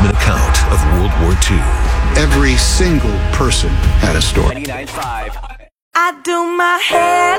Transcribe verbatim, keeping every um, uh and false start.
intimate account of World War Two. Every single person had a story. I do my hair